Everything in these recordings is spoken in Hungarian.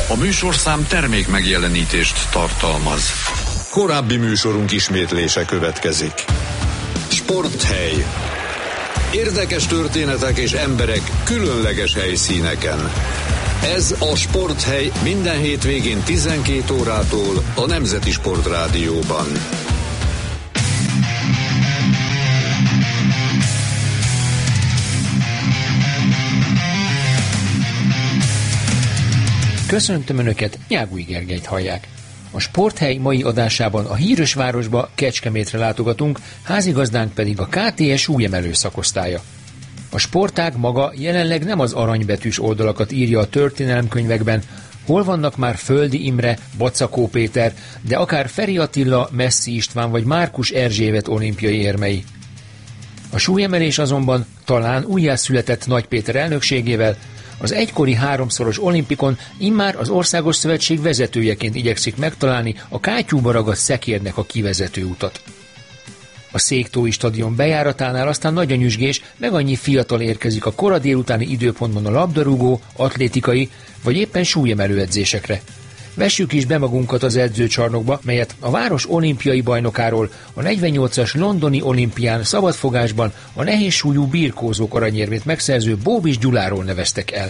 A műsorszám termék megjelenítést tartalmaz. Korábbi műsorunk ismétlése következik. Sporthely. Érdekes történetek és emberek különleges helyszíneken. Ez a Sporthely minden hétvégén 12 órától a Nemzeti Sportrádióban. Köszöntöm Önöket, Nyágúj Gergelyt hallják. A Sporthely mai adásában a híres városba, Kecskemétre látogatunk, házigazdánk pedig a KTS súlyemelő szakosztálya. A sportág maga jelenleg nem az aranybetűs oldalakat írja a történelemkönyvekben, hol vannak már Földi Imre, Bacakó Péter, de akár Feri Attila, Messzi István vagy Márkus Erzsébet olimpiai érmei. A súlyemelés azonban talán újjászületett Nagy Péter elnökségével, az egykori 3-szoros olimpikon immár az Országos Szövetség vezetőjeként igyekszik megtalálni a kátyúba ragadt szekérnek a kivezető utat. A Széktói stadion bejáratánál aztán nagy a nyüzsgés, meg annyi fiatal érkezik a kora délutáni időpontban a labdarúgó, atlétikai vagy éppen súlyemelő edzésekre. Vessük is be magunkat az edzőcsarnokba, melyet a város olimpiai bajnokáról, a 48-as londoni olimpián szabadfogásban a nehézsúlyú birkózók aranyérmét megszerző Bóbis Gyuláról neveztek el.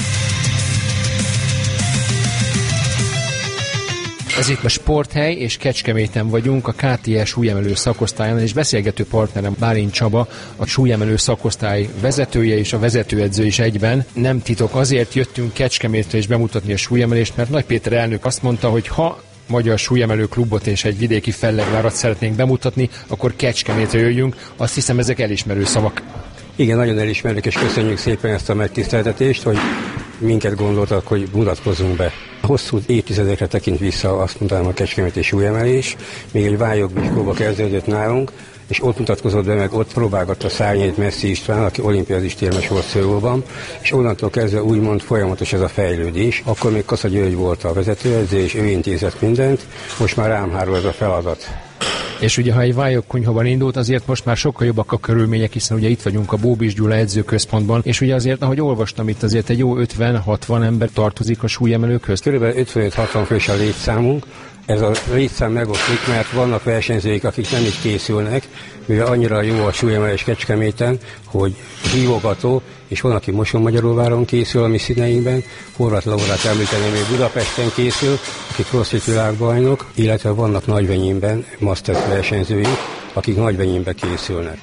Ez itt a Sporthely, és Kecskeméten vagyunk, a KTS súlyemelő szakosztályán, és beszélgető partnerem Bálint Csaba, a súlyemelő szakosztály vezetője és a vezetőedző is egyben. Nem titok, azért jöttünk Kecskemétre és bemutatni a súlyemelést, mert Nagy Péter elnök azt mondta, hogy ha magyar súlyemelő klubot és egy vidéki fellegvárat szeretnénk bemutatni, akkor Kecskemétre jöjjünk. Azt hiszem, ezek elismerő szavak. Igen, nagyon elismerjük, és köszönjük szépen ezt a megtiszteltetést, hogy minket gondoltak, hogy mutatkozzunk be. Hosszú évtizedekre tekint vissza, azt mondanám, a kecskeméti súlyemelés. Még egy vályogbiskóba kezdődött nálunk, és ott mutatkozott be, meg ott próbálgatta szárnyait Messzi István, aki olimpiazistérmes volt Szőlóban, és onnantól kezdve úgymond folyamatos ez a fejlődés. Akkor még Kassa György volt a vezetőedző, és ő intézett mindent, most már rám hárul ez a feladat. És ugye, ha egy vályogkunyhóban indult, azért most már sokkal jobbak a körülmények, hiszen ugye itt vagyunk a Bóbis Gyula edzőközpontban, és ugye azért, ahogy olvastam, itt azért egy jó 50-60 ember tartozik a súlyemelőkhöz. Körülbelül 55-60 fős a létszámunk. Ez a létszám megoszlik, mert vannak versenyzőik, akik nem így készülnek, mivel annyira jó a súlyemelés Kecskeméten, hogy hívogató, és van, aki Mosonmagyaróváron készül a mi színeinkben, Horváth Laurát említeném, még Budapesten készül, aki crossfit világbajnok, illetve vannak Nagyvenyénben masters versenyzőink, akik Nagyvenyénbe készülnek.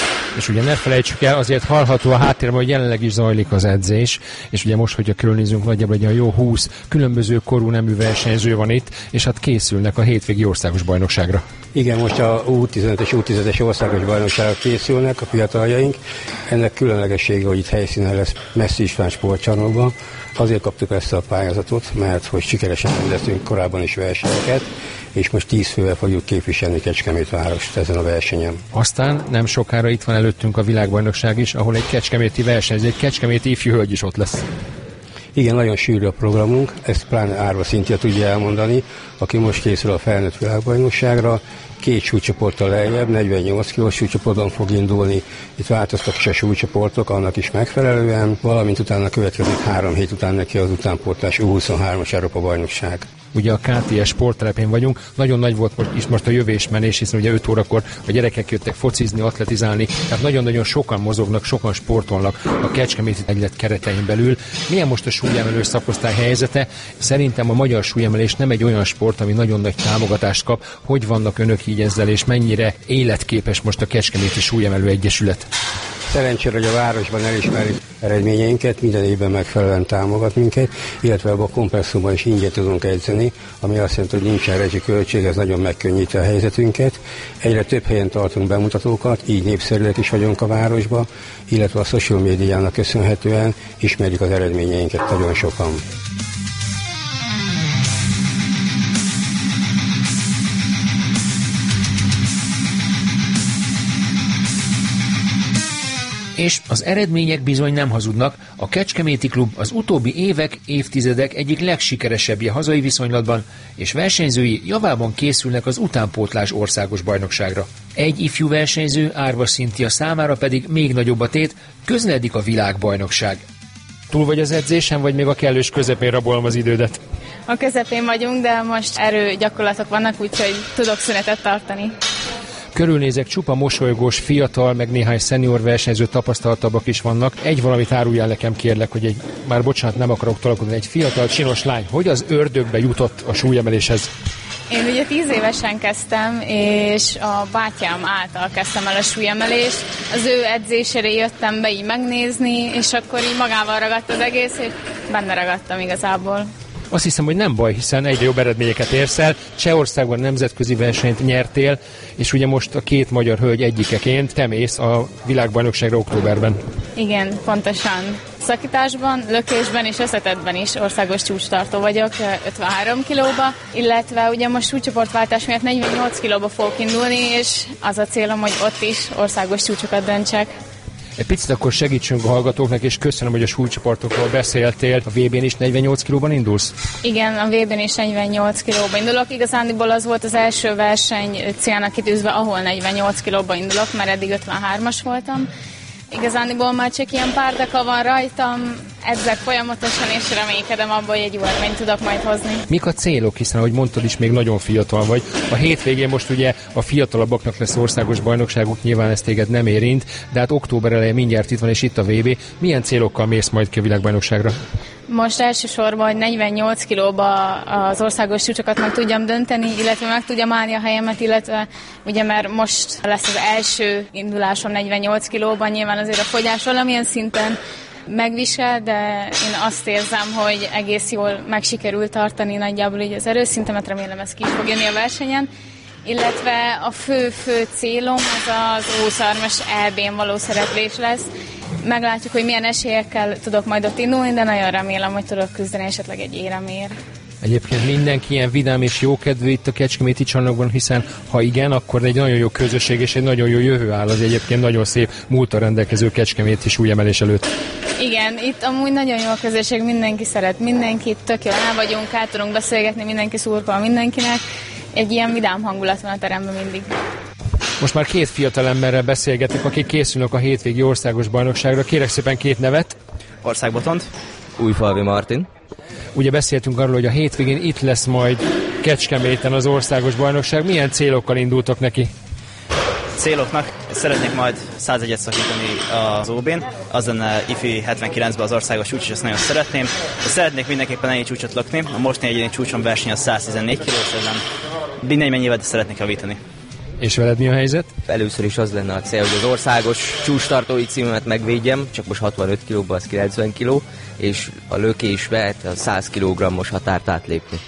És ugye ne felejtsük el, azért hallható a háttérben, hogy jelenleg is zajlik az edzés, és ugye most, hogyha körülnézünk, nagyjából egy jó 20 különböző korú nemű versenyző van itt, és hát készülnek a hétvégi országos bajnokságra. Igen, most a U15-es, U10-es országos bajnokságra készülnek a fiataljaink. Ennek különlegessége, hogy itt helyszínen lesz Messzi István sportcsarnokban. Azért kaptuk ezt a pályázatot, mert hogy sikeresen rendeztünk korábban is versenyeket, és most 10 fővel fogjuk képviselni Kecskemét várost ezen a versenyen. Aztán nem sokára itt van előttünk a világbajnokság is, ahol egy kecskeméti versenyző, egy kecskeméti ifjú hölgy is ott lesz. Igen, nagyon sűrű a programunk, ezt pláne Árva Szintia tudja elmondani, aki most készül a felnőtt világbajnokságra. 2 súlycsoporttal lejjebb, 48 kilós súlycsoporton fog indulni. Itt változtak is a súlycsoportok, annak is megfelelően, valamint utána következik 3 hét után neki az utánpótlás U23-as Európa-bajnokság. Ugye a KTS sporttelepén vagyunk, nagyon nagy volt most a jövésmenés, hiszen ugye 5 órakor a gyerekek jöttek focizni, atletizálni, tehát nagyon-nagyon sokan mozognak, sokan sportolnak a Kecskeméti egylet keretein belül. Milyen most a súlyemelő szakosztály helyzete? Szerintem a magyar súlyemelés nem egy olyan sport, ami nagyon nagy támogatást kap. Hogy vannak önök így ezzel, és mennyire életképes most a Kecskeméti Súlyemelő Egyesület? Szerencsére, hogy a városban elismerik eredményeinket, minden évben megfelelően támogat minket, illetve abban a komplexumban is ingyen tudunk edzeni, ami azt jelenti, hogy nincsen rezsiköltség, ez nagyon megkönnyíti a helyzetünket. Egyre több helyen tartunk bemutatókat, így népszerűek is vagyunk a városban, illetve a social médiának köszönhetően ismerik az eredményeinket nagyon sokan. És az eredmények bizony nem hazudnak, a Kecskeméti Klub az utóbbi évek, évtizedek egyik legsikeresebbje hazai viszonylatban, és versenyzői javában készülnek az utánpótlás országos bajnokságra. Egy ifjú versenyző, Árva Szintia számára pedig még nagyobb a tét, közeledik a világbajnokság. Túl vagy az edzésen, vagy még a kellős közepén rabolom az idődet? A közepén vagyunk, de most erőgyakorlatok vannak, úgyhogy tudok szünetet tartani. Körülnézek, csupa mosolygós, fiatal, meg néhány szenior versenyző tapasztaltabbak is vannak. Egy valamit áruljál nekem, kérlek, hogy már bocsánat, nem akarok tolakodni, egy fiatal, csinos lány, hogy az ördögbe jutott a súlyemeléshez? Én ugye 10 évesen kezdtem, és a bátyám által kezdtem el a súlyemelést. Az ő edzésére jöttem be így megnézni, és akkor így magával ragadt az egész, és benne ragadtam igazából. Azt hiszem, hogy nem baj, hiszen egyre jobb eredményeket érsz el. Csehországban nemzetközi versenyt nyertél, és ugye most a két magyar hölgy egyikeként te mész a világbajnokságra októberben. Igen, pontosan. Szakításban, lökésben és összetettben is országos csúcstartó vagyok, 53 kilóba, illetve ugye most súlycsoportváltás miatt 48 kilóba fogok indulni, és az a célom, hogy ott is országos csúcsokat döntsek. Egy picit akkor segítsünk a hallgatóknak, és köszönöm, hogy a súlycsoportokról beszéltél. A VB-n is 48 kilóban indulsz? Igen, a VB-n is 48 kilóban indulok. Igazándiból az volt az első verseny célnak kitűzve, ahol 48 kilóban indulok, mert eddig 53-as voltam. Igazándiból már csak ilyen pár deka van rajtam, edzek folyamatosan, és reménykedem abban, hogy egy jó eredményt tudok majd hozni. Mik a célok, hiszen ahogy mondtad is, még nagyon fiatal vagy. A hétvégén most ugye a fiatalabbaknak lesz országos bajnokságuk, nyilván ez téged nem érint, de hát október elején mindjárt itt van, és itt a VB. Milyen célokkal mész majd ki a világbajnokságra? Most elsősorban, hogy 48 kilóba az országos csúcsokat meg tudjam dönteni, illetve meg tudjam állni a helyemet, illetve ugye mert most lesz az első indulásom 48 kilóban, nyilván azért a fogyás valamilyen szinten megvisel, de én azt érzem, hogy egész jól meg sikerült tartani nagyjából így az erőszintemet, remélem ez ki is fog jönni a versenyen. Illetve a fő célom az Ószarmas EB-n való szereplés lesz. Meglátjuk, hogy milyen esélyekkel tudok majd ott indulni, de nagyon remélem, hogy tudok küzdeni esetleg egy éremért. Egyébként mindenki ilyen vidám és jókedvű itt a Kecskeméti csarnokban, hiszen ha igen, akkor egy nagyon jó közösség és egy nagyon jó jövő áll az egyébként nagyon szép múlttal rendelkező kecskeméti súlyemelés előtt. Igen, itt amúgy nagyon jó a közösség, mindenki szeret mindenkit, tök jól el vagyunk, át tudunk beszélgetni, mindenki szurkol mindenkinek. Egy ilyen vidám hangulat van a teremben mindig. Most már két fiatal emberrel beszélgetek, akik készülnek a hétvégi országos bajnokságra. Kérek szépen két nevet. Ország Botont. Újfalvi Martin. Ugye beszéltünk arról, hogy a hétvégén itt lesz majd Kecskeméten az országos bajnokság. Milyen célokkal indultok neki? Céloknak szeretnék majd 101-et szakítani az OB-n, az lenne ifi 79-ben az országos csúcs, és ezt nagyon szeretném. De szeretnék mindenképpen ennyi csúcsot lökni. A mostani egyéni csúcson verseny az 114 kg, és ezen mindegy mennyivel, de szeretnék javítani. És veled mi a helyzet? Először is az lenne a cél, hogy az országos csúcstartói címemet megvédjem, csak most 65 kilóban, az 90 kiló, és a lökésbe a 100 kg-os határt átlépni.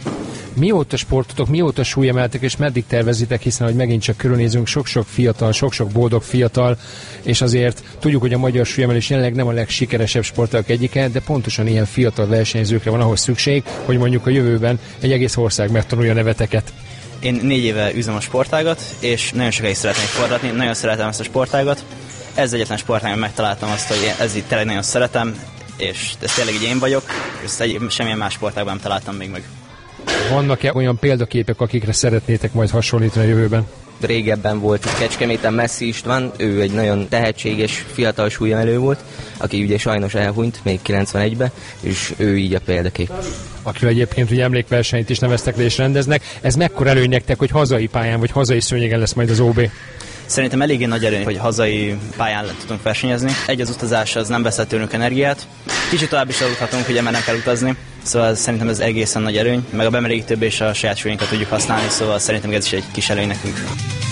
Mióta sportotok, mióta súlyemeltek, és meddig tervezitek, hiszen, hogy megint csak körülnézünk, sok-sok fiatal, sok-sok boldog fiatal, és azért tudjuk, hogy a magyar súlyemelés jelenleg nem a legsikeresebb sportágak egyike, de pontosan ilyen fiatal versenyzőkre van ahhoz szükség, hogy mondjuk a jövőben egy egész ország megtanulja a neveteket. Én 4 éve üzem a sportágat, és nagyon sokáig szeretnék forgatni, nagyon szeretem ezt a sportágat. Ez egyetlen sportágon megtaláltam azt, hogy ez itt tényleg nagyon szeretem, és ez tényleg így én vagyok, és semmilyen más sportágban nem találtam még meg. Vannak-e olyan példaképek, akikre szeretnétek majd hasonlítani a jövőben? Régebben volt itt Kecskeméten Messzi István, ő egy nagyon tehetséges fiatal súlyemelő volt, aki ugye sajnos elhunyt még 91-ben, és ő így a példakép. Akiről egyébként ugye emlékversenyt is neveztek le és rendeznek. Ez mekkora előny nektek, hogy hazai pályán vagy hazai szőnyegen lesz majd az OB? Szerintem eléggé nagy erőny, hogy hazai pályán tudunk versenyezni. Az utazás az nem veszett tőlünk energiát. Kicsit tovább is aludhatunk, ugye, mert nem kell utazni. Szóval szerintem ez egészen nagy erőny, meg a bemerítőbb és a saját súlyunkat tudjuk használni, szóval szerintem ez is egy kis előny nekünk.